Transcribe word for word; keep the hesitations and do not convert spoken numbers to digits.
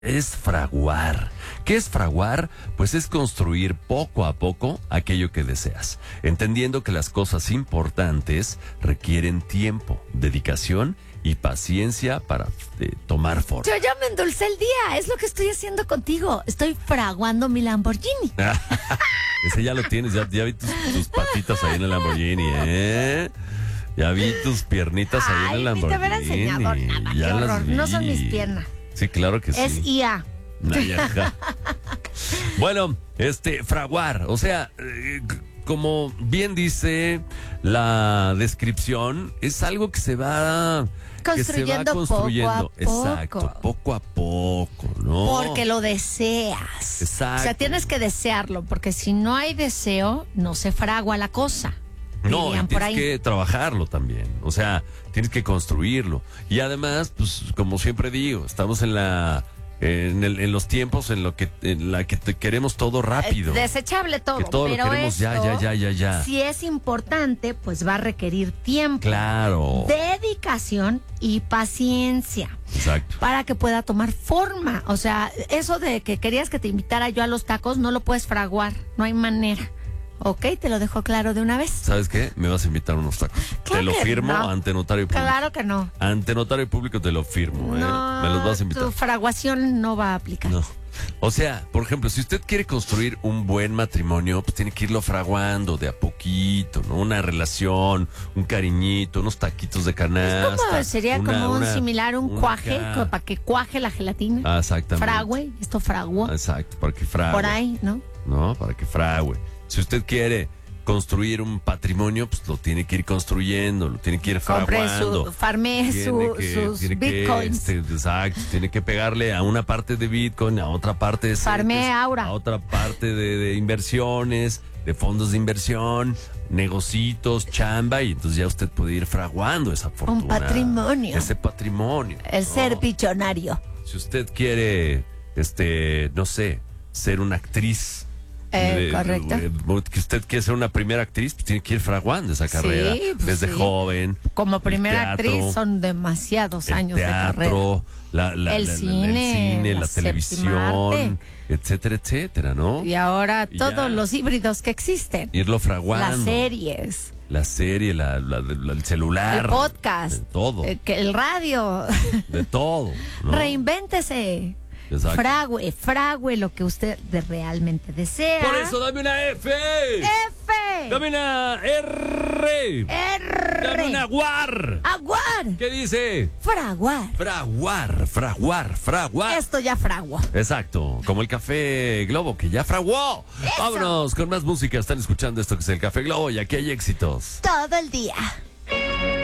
es fraguar. ¿Qué es fraguar? Pues es construir poco a poco aquello que deseas, entendiendo que las cosas importantes requieren tiempo, dedicación y paciencia para eh, tomar forma. Yo ya me endulcé el día, es lo que estoy haciendo contigo. Estoy fraguando mi Lamborghini. Ese ya lo tienes, ya, ya vi tus, tus patitas ahí en el Lamborghini, ¿eh? Ya vi tus piernitas ahí en el Ay, ni te hubiera Lamborghini. enseñado nada, Ya qué las horror. vi. No son mis piernas. Sí, claro que sí. Es I A. Ay, ajá. Bueno, este, fraguar, o sea, eh, como bien dice la descripción, es algo que se va que se va Construyendo construyendo. poco a poco. Exacto, poco a poco, ¿no? Porque lo deseas. Exacto. O sea, tienes que desearlo, porque si no hay deseo, no se fragua la cosa. No, y Dirían por tienes ahí. que trabajarlo también, o sea, tienes que construirlo. Y además, pues, como siempre digo, estamos en la en, el, en los tiempos en lo que en la que te queremos todo rápido. Eh, Desechable todo, Que todo lo pero queremos ya, esto, ya, ya, ya, ya. si es importante, pues va a requerir tiempo, Claro. dedicación y paciencia Exacto. para que pueda tomar forma. O sea, eso de que querías que te invitara yo a los tacos, no lo puedes fraguar, no hay manera. Ok, te lo dejo claro de una vez. ¿Sabes qué? Me vas a invitar a unos tacos. Claro te lo que firmo no. ante notario público. Claro que no. Ante notario público te lo firmo, ¿eh? No, Me los vas a invitar. tu fraguación no va a aplicar. No. O sea, por ejemplo, si usted quiere construir un buen matrimonio, pues tiene que irlo fraguando de a poquito, ¿no? Una relación, un cariñito, unos taquitos de canasta. Es como, sería una- como un una- similar, un una cuaje, acá. como para que cuaje la gelatina. Ah, exactamente. Frague, esto fragua. Exacto, para que frague. Por ahí, ¿no? ¿No? Para que frague. Si usted quiere construir un patrimonio, pues lo tiene que ir construyendo, lo tiene que ir Compre fraguando. su, farme Tiene su, que- sus tiene que, bitcoins. este, exacto, tiene que pegarle a una parte de Bitcoin, a otra parte de Farme CETES, Aura. a otra parte de, de inversiones, de fondos de inversión, negocitos, chamba, y entonces ya usted puede ir fraguando esa fortuna. patrimonio. Ese patrimonio. El ¿no? ser pichonario. Si usted quiere, este, no sé, ser una actriz. Eh, eh, correcto. eh, que usted quiere ser una primera actriz, pues tiene que ir fraguando esa carrera pues desde sí. joven. Como El primera teatro, actriz son demasiados el años de carrera. teatro, la, la, El la- la- cine, el cine, la la séptima televisión, arte. etcétera, etcétera, ¿no? Y ahora Y todos ya. los híbridos que existen. Irlo fraguando. Las series, La serie, la, la- la- el celular. el podcast, De todo. eh, que el radio. De todo. ¿no? Reinvéntese. Exacto. Frague, frague lo que usted de- realmente desea. Por eso dame una F. F. Dame una R. R. Dame una guar. Aguar. ¿Qué dice? Fraguar. Fraguar, fraguar, fraguar. Esto ya fraguó. Exacto, como el Café Globo, que ya fraguó. Eso. Vámonos con más música. Están escuchando esto que es el Café Globo y aquí hay éxitos. Todo el día.